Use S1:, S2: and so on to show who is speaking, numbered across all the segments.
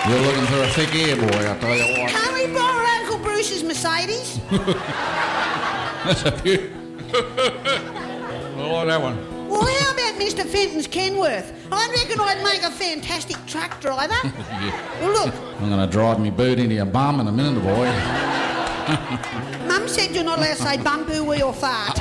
S1: You're looking for a thick ear, boy, I tell you what.
S2: Can't we borrow Uncle Bruce's Mercedes?
S1: That's a beauty. I like that one.
S2: Well, how about Mr. Fenton's Kenworth? I reckon I'd make a fantastic truck driver.
S1: Yeah.
S2: Well, look,
S1: I'm going to drive me boot into your bum in a minute, boy.
S2: Mum said you're not allowed to say bum, poo, wee or fart.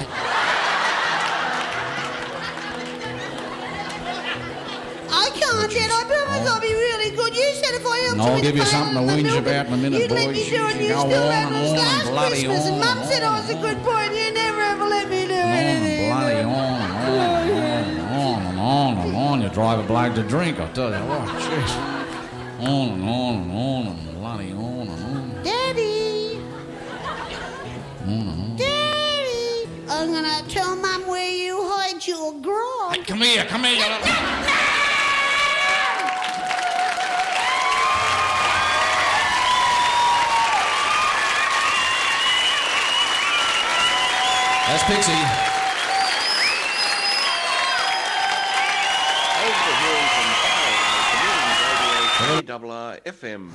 S2: I can't, Dad. I promise I'll be really good. You said if I helped you
S1: I'll
S2: with
S1: give you
S2: paying
S1: something to
S2: the
S1: whinge
S2: milk,
S1: about in a minute,
S2: you'd let
S1: boys.
S2: me do it, and
S1: You
S2: you
S1: go
S2: still
S1: on
S2: haven't
S1: and on
S2: last
S1: and bloody
S2: Christmas. And
S1: on
S2: Mum
S1: and
S2: said I
S1: on.
S2: was a good boy, and you never ever let me do
S1: On and
S2: anything.
S1: bloody on and on and on and on. You drive a bloke to drink, I tell you what. Jeez. On and on and on and bloody on and on.
S2: Daddy.
S1: On and on.
S2: Daddy. I'm going to tell Mum where you hide your grog.
S1: Hey, come here, you little... That's Pixie.
S3: FM.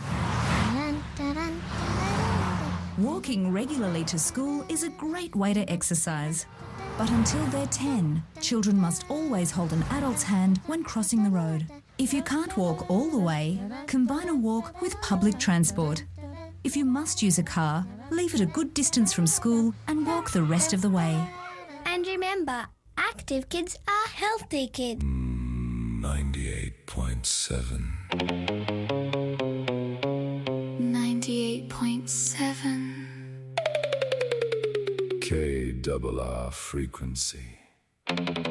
S4: Walking regularly to school is a great way to exercise. But until they're 10, children must always hold an adult's hand when crossing the road. If you can't walk all the way, combine a walk with public transport. If you must use a car, leave it a good distance from school and walk the rest of the way.
S5: And remember, active kids are healthy kids.
S6: 98.7.
S5: 98.7.
S6: KRR frequency.